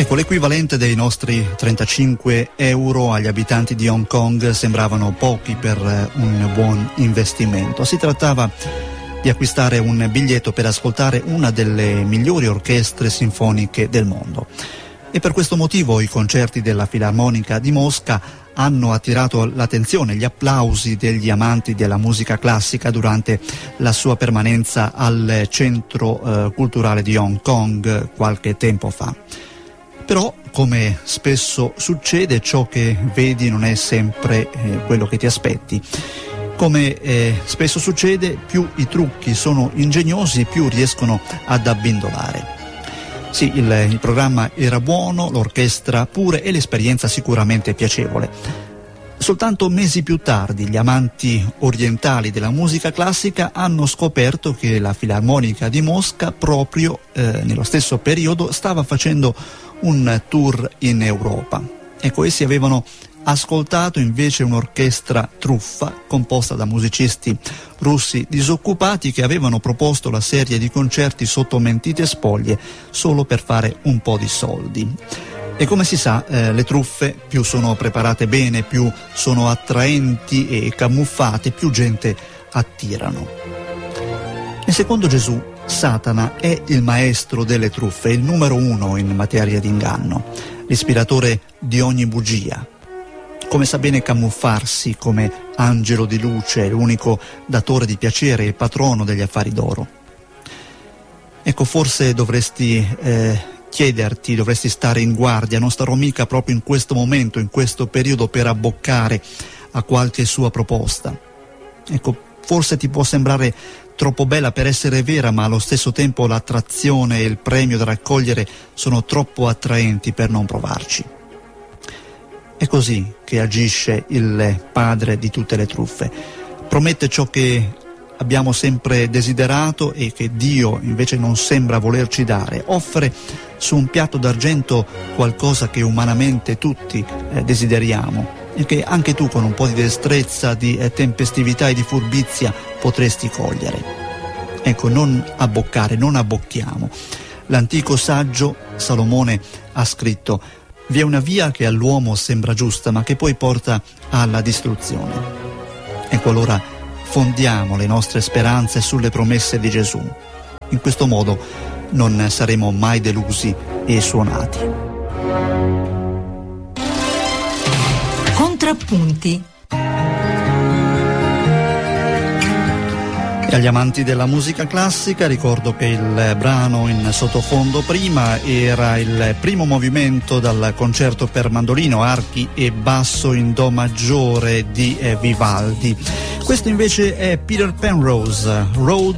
Ecco, l'equivalente dei nostri 35 euro agli abitanti di Hong Kong sembravano pochi per un buon investimento. Si trattava di acquistare un biglietto per ascoltare una delle migliori orchestre sinfoniche del mondo. E per questo motivo i concerti della Filarmonica di Mosca hanno attirato l'attenzione, gli applausi degli amanti della musica classica durante la sua permanenza al Centro Culturale di Hong Kong qualche tempo fa. Però, come spesso succede, ciò che vedi non è sempre quello che ti aspetti. Come spesso succede, più i trucchi sono ingegnosi, più riescono ad abbindolare. Sì, il programma era buono, l'orchestra pure e l'esperienza sicuramente piacevole. Soltanto mesi più tardi gli amanti orientali della musica classica hanno scoperto che la Filarmonica di Mosca proprio nello stesso periodo stava facendo un tour in Europa. Ecco, essi avevano ascoltato invece un'orchestra truffa composta da musicisti russi disoccupati che avevano proposto la serie di concerti sotto mentite spoglie solo per fare un po' di soldi. E come si sa, le truffe più sono preparate bene, più sono attraenti e camuffate, più gente attirano. E secondo Gesù, Satana è il maestro delle truffe, il numero uno in materia di inganno, l'ispiratore di ogni bugia. Come sa bene camuffarsi come angelo di luce, l'unico datore di piacere e patrono degli affari d'oro. Ecco, forse dovresti chiederti, dovresti stare in guardia, non starò mica proprio in questo momento, in questo periodo, per abboccare a qualche sua proposta. Ecco, forse ti può sembrare troppo bella per essere vera, ma allo stesso tempo l'attrazione e il premio da raccogliere sono troppo attraenti per non provarci. È così che agisce il padre di tutte le truffe. Promette ciò che abbiamo sempre desiderato e che Dio invece non sembra volerci dare. Offre su un piatto d'argento qualcosa che umanamente tutti desideriamo e che anche tu con un po' di destrezza, di tempestività e di furbizia potresti cogliere. Ecco, non abboccare, non abbocchiamo. L'antico saggio Salomone ha scritto: vi è una via che all'uomo sembra giusta, ma che poi porta alla distruzione. Ecco, allora fondiamo le nostre speranze sulle promesse di Gesù. In questo modo non saremo mai delusi e suonati. Contrappunti. E agli amanti della musica classica ricordo che il brano in sottofondo prima era il primo movimento dal concerto per mandolino, archi e basso in do maggiore di Vivaldi. Questo invece è Peter Penrose, Road